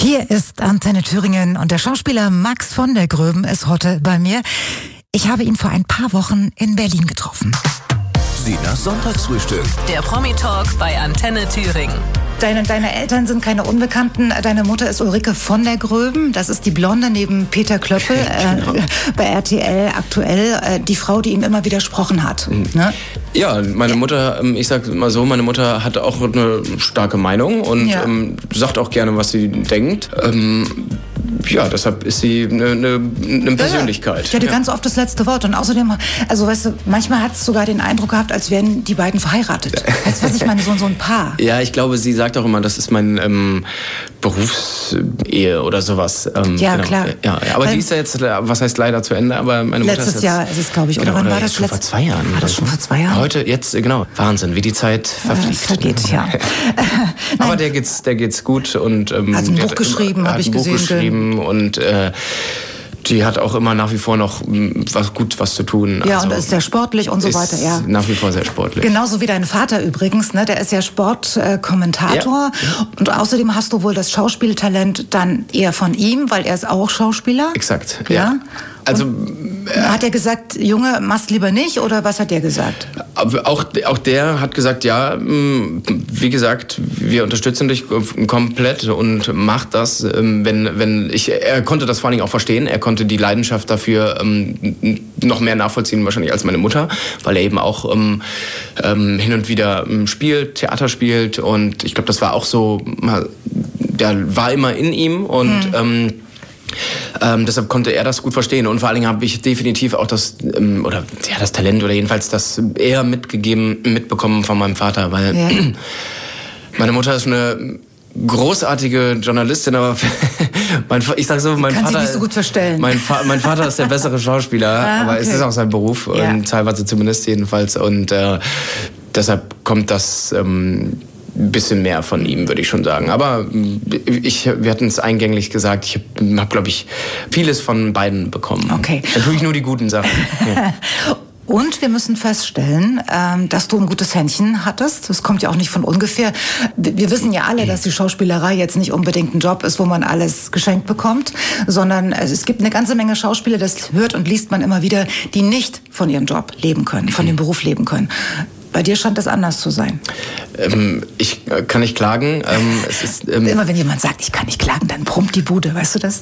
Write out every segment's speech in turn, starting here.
Hier ist Antenne Thüringen und der Schauspieler Max von der Gröben ist heute bei mir. Ich habe ihn vor ein paar Wochen in Berlin getroffen. Sinas Sonntagsfrühstück. Der Promi-Talk bei Antenne Thüringen. Deine Eltern sind keine Unbekannten. Deine Mutter ist Ulrike von der Gröben. Das ist die Blonde neben Peter Klöppel genau. Bei RTL aktuell. Die Frau, die ihm immer widersprochen hat. Ne? Ja, meine Mutter, ich sag mal so, meine Mutter hat auch eine starke Meinung und sagt auch gerne, was sie denkt. Ja, deshalb ist sie eine Persönlichkeit. Die hatte ganz oft das letzte Wort. Und außerdem, also weißt du, manchmal hat es sogar den Eindruck gehabt, als wären die beiden verheiratet. Weißt du, was ich meine? So ein Paar. Ja, ich glaube, sie sagt auch immer, das ist mein Berufsehe oder sowas. Ja, genau. Klar. Ja, aber die ist ja jetzt, was heißt leider zu Ende, aber meine Mutter letztes ist jetzt, Jahr ist es, glaube ich. Oder wann war das? Vor 2 Jahren. War das schon vor 2 Jahren? Heute, jetzt, genau. Wahnsinn, wie die Zeit verfliegt. Vergeht, ja. Aber der geht's gut und hat ein Buch geschrieben, habe ich gesehen. Buch geschrieben und die hat auch immer nach wie vor noch was zu tun. Ja, also, und ist sehr sportlich und so weiter. Ja. Nach wie vor sehr sportlich. Genauso wie dein Vater übrigens, ne? Der ist ja Sportkommentator. Ja. Und außerdem hast du wohl das Schauspieltalent dann eher von ihm, weil er ist auch Schauspieler. Exakt, ja. Also hat er gesagt, Junge, mach's lieber nicht, oder was hat der gesagt? Auch der hat gesagt, ja, wie gesagt, wir unterstützen dich komplett und mach das, er konnte das vor allen Dingen auch verstehen, er konnte die Leidenschaft dafür noch mehr nachvollziehen wahrscheinlich als meine Mutter, weil er eben auch hin und wieder Theater spielt und ich glaube, das war auch so, der war immer in ihm und deshalb konnte er das gut verstehen und vor allen Dingen habe ich definitiv auch das Talent oder jedenfalls das eher mitbekommen von meinem Vater, weil meine Mutter ist eine großartige Journalistin, aber ich sag so, mein Vater nicht so gut verstellen. Mein Vater ist der bessere Schauspieler, aber es ist auch sein Beruf, teilweise zumindest jedenfalls und deshalb kommt das bisschen mehr von ihm, würde ich schon sagen. Aber wir hatten es eingänglich gesagt, ich habe, glaube ich, vieles von beiden bekommen. Okay. Natürlich nur die guten Sachen. Ja. Und wir müssen feststellen, dass du ein gutes Händchen hattest. Das kommt ja auch nicht von ungefähr. Wir wissen ja alle, dass die Schauspielerei jetzt nicht unbedingt ein Job ist, wo man alles geschenkt bekommt, sondern es gibt eine ganze Menge Schauspieler, das hört und liest man immer wieder, die nicht von ihrem Job leben können, von dem Beruf leben können. Bei dir scheint das anders zu sein. Ich kann nicht klagen. Es ist, immer wenn jemand sagt, ich kann nicht klagen, dann brummt die Bude, weißt du das?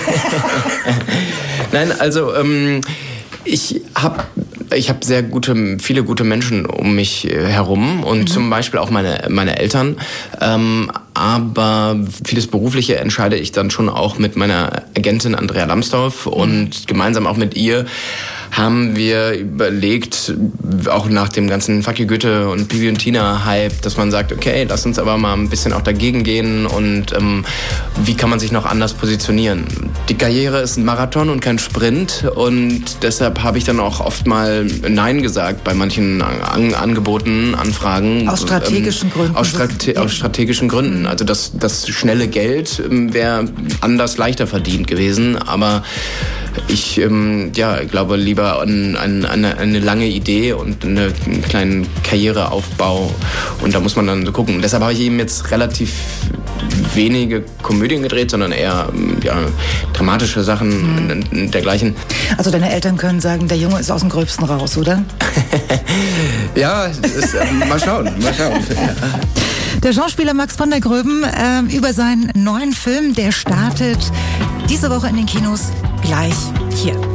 Nein, also ich habe viele gute Menschen um mich herum und zum Beispiel auch meine Eltern. Aber vieles Berufliche entscheide ich dann schon auch mit meiner Agentin Andrea Lambsdorff und gemeinsam auch mit ihr haben wir überlegt, auch nach dem ganzen Fuck you Goethe und Bibi und Tina Hype, dass man sagt, okay, lass uns aber mal ein bisschen auch dagegen gehen und wie kann man sich noch anders positionieren. Die Karriere ist ein Marathon und kein Sprint und deshalb habe ich dann auch oft mal Nein gesagt bei manchen Angeboten, Anfragen. Aus strategischen Gründen. Aus strategischen Gründen. Also das schnelle Geld wäre anders leichter verdient gewesen, aber ich glaube lieber an eine lange Idee und einen kleinen Karriereaufbau und da muss man dann so gucken. Und deshalb habe ich eben jetzt relativ wenige Komödien gedreht, sondern eher dramatische Sachen und dergleichen. Also deine Eltern können sagen, der Junge ist aus dem Gröbsten raus, oder? Ja, mal schauen. Der Schauspieler Max von der Gröben über seinen neuen Film, der startet diese Woche in den Kinos, gleich hier.